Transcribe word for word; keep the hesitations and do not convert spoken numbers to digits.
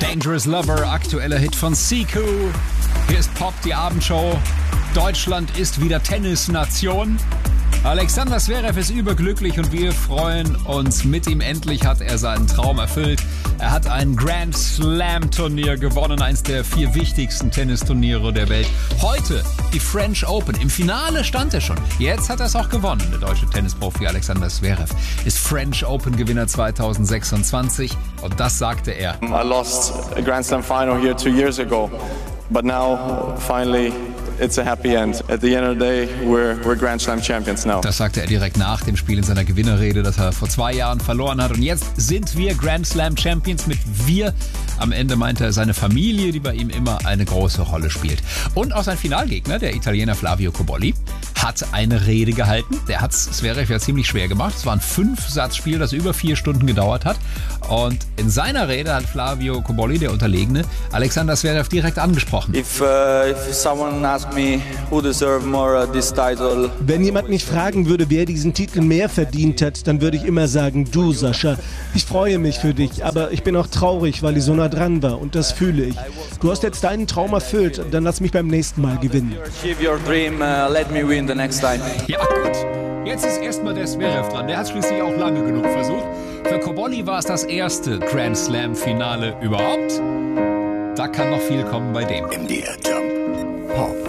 Dangerous Lover, aktueller Hit von Siku. Hier ist Pop, die Abendshow. Deutschland ist wieder Tennisnation. Alexander Zverev ist überglücklich und wir freuen uns mit ihm. Endlich hat er seinen Traum erfüllt. Er hat ein Grand Slam Turnier gewonnen, eins der vier wichtigsten Tennisturniere der Welt. Heute die French Open. Im Finale stand er schon. Jetzt hat er es auch gewonnen. Der deutsche Tennisprofi Alexander Zverev ist French Open Gewinner zwanzig sechsundzwanzig und das sagte er. I lost a Grand Slam final here two years ago, but now finally it's a happy end. At the end of the day, we're, we're Grand Slam champions now. Das sagte er direkt nach dem Spiel in seiner Gewinnerrede, das er vor zwei Jahren verloren hat. Und jetzt sind wir Grand Slam Champions. Mit wir am Ende meinte er seine Familie, die bei ihm immer eine große Rolle spielt. Und auch sein Finalgegner, der Italiener Flavio Cobolli, hat eine Rede gehalten. Der hat es Zverev ja ziemlich schwer gemacht. Es war ein Fünf-Satz-Spiel, das über vier Stunden gedauert hat. Und in seiner Rede hat Flavio Cobolli, der Unterlegene, Alexander Zverev direkt angesprochen. If, uh, if someone asks me who deserve more uh, this title. Wenn jemand mich fragen würde, wer diesen Titel mehr verdient hat, dann würde ich immer sagen, du, Sascha. Ich freue mich für dich, aber ich bin auch traurig, weil ich so nah dran war und das fühle ich. Du hast jetzt deinen Traum erfüllt, dann lass mich beim nächsten Mal gewinnen. Achieve your dream, uh, let me win the next time. Ja gut, jetzt ist erstmal der Zverev dran. Der hat es schließlich auch lange genug versucht. Für Cobolli war es das erste Grand Slam Finale überhaupt. Da kann noch viel kommen bei dem. M D R Jump Pop.